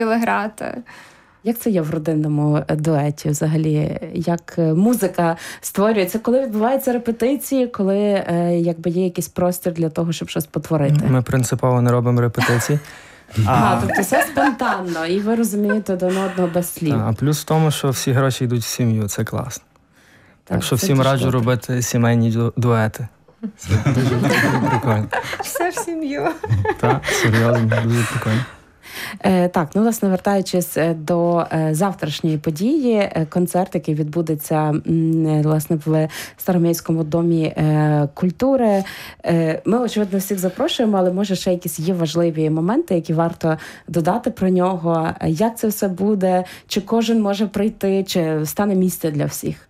грати. Як це є в родинному дуеті взагалі? Як музика створюється? Коли відбуваються репетиції? Коли є якийсь простір для того, щоб щось потворити? Ми принципово не робимо репетицій. Тобто все спонтанно, і ви розумієте один одного без слів. А плюс в тому, що всі гроші йдуть в сім'ю, це класно. Так що всім раджу робити сімейні дуети. Це дуже прикольно. Все в сім'ю. Так, серйозно, дуже прикольно. Так, власне, вертаючись до завтрашньої події, концерт, який відбудеться, власне, в Староміському домі культури. Ми, очевидно, всіх запрошуємо, але, може, ще якісь є важливі моменти, які варто додати про нього. Як це все буде? Чи кожен може прийти? Чи стане місце для всіх?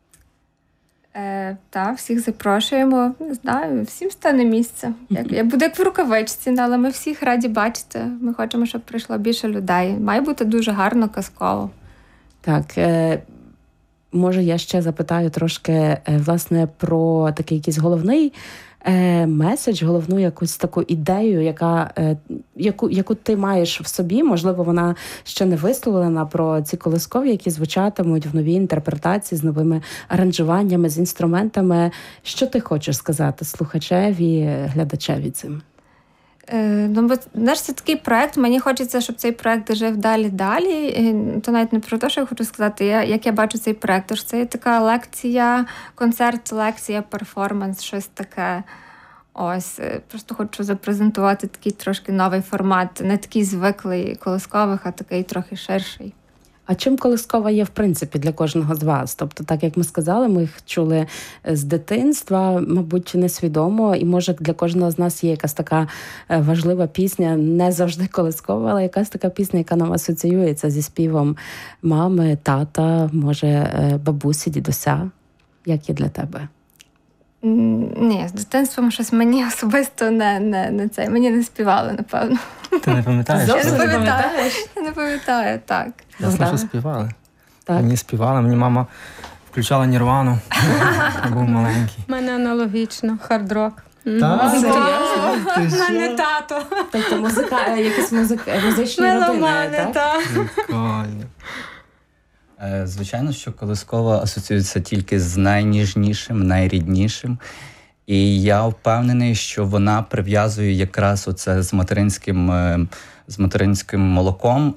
Так, всіх запрошуємо. Не знаю, всім стане місце. Буде як в рукавичці, але ми всіх раді бачити. Ми хочемо, щоб прийшло більше людей. Має бути дуже гарно, казково. Так, може я ще запитаю трошки, власне, про такий якийсь головний меседж, головну якусь таку ідею, яку ти маєш в собі, можливо, вона ще не висловлена, про ці колискові, які звучатимуть в новій інтерпретації, з новими аранжуваннями, з інструментами. Що ти хочеш сказати слухачеві, глядачеві цим? Бо це такий проект, мені хочеться, щоб цей проект жив далі. То навіть не про те, що я хочу сказати, як я бачу цей проект. Тож це така лекція, концерт, лекція, перформанс, щось таке. Ось, просто хочу запрезентувати такий трошки новий формат, не такий звиклий колискових, а такий трохи ширший. А чим колискова є, в принципі, для кожного з вас? Тобто, так як ми сказали, ми їх чули з дитинства, мабуть, несвідомо, і, може, для кожного з нас є якась така важлива пісня, не завжди колискова, але якась така пісня, яка нам асоціюється зі співом мами, тата, може, бабусі, дідуся. Як є для тебе? Ні, з дитинством щось мені особисто не це. Мені не співали, напевно. Ти не пам'ятаєш? Я не пам'ятаю, так. Ясно, що співали. Так. Мені співали, мені мама включала Нірвану, я був маленький. У мене аналогічно, хард-рок. Так? У мене тато. Тобто якісь музичні родини, так? Прикольно. Звичайно, що колискова асоціюється тільки з найніжнішим, найріднішим. І я впевнений, що вона прив'язує якраз оце з материнським молоком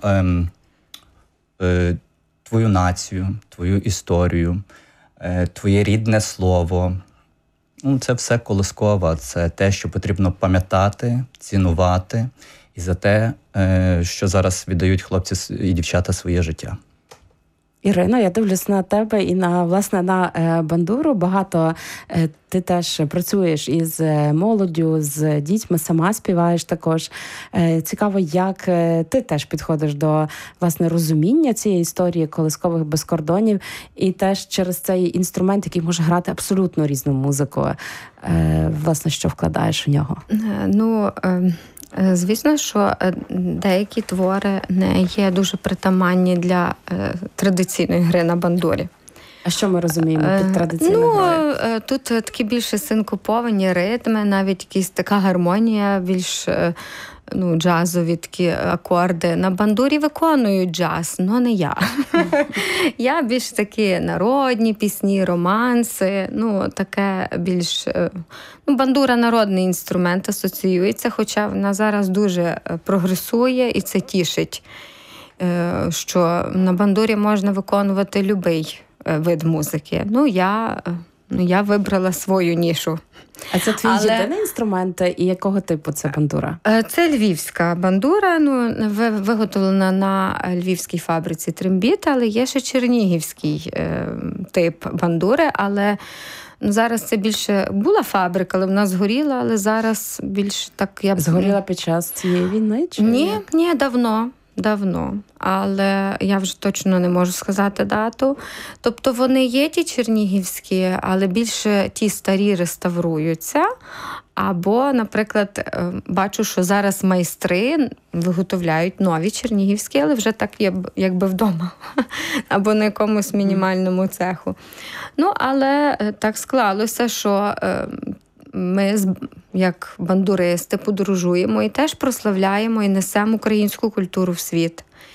твою націю, твою історію, твоє рідне слово. Це все колискова, це те, що потрібно пам'ятати, цінувати, і за те, що зараз віддають хлопці і дівчата своє життя. Ірино, я дивлюсь на тебе і на бандуру. Багато ти теж працюєш із молоддю, з дітьми, сама співаєш також. Цікаво, як ти теж підходиш до, власне, розуміння цієї історії колискових без кордонів і теж через цей інструмент, який може грати абсолютно різну музику. Власне, що вкладаєш в нього? Звісно, що деякі твори не є дуже притаманні для традиційної гри на бандурі. А що ми розуміємо під традиційною грою? Тут такі більше синкоповані ритми, навіть якась така гармонія, більш джазові такі акорди. На бандурі виконують джаз, але не я. Я більш такі народні пісні, романси, таке більш... бандура – народний інструмент, асоціюється, хоча вона зараз дуже прогресує і це тішить, що на бандурі можна виконувати будь-який вид музики. Я вибрала свою нішу. А це твій єдиний інструмент? І якого типу це бандура? Це львівська бандура, виготовлена на львівській фабриці «Трембіт», але є ще чернігівський тип бандури, але зараз це більше була фабрика, але вона згоріла, але зараз більш так... Згоріла під час цієї війни? Чи Ні, давно, але я вже точно не можу сказати дату. Тобто вони є ті чернігівські, але більше ті старі реставруються. Або, наприклад, бачу, що зараз майстри виготовляють нові чернігівські, але вже так якби вдома. Або на якомусь мінімальному цеху. Але так склалося, що ми як бандуристи, подорожуємо і теж прославляємо і несемо українську культуру в світ.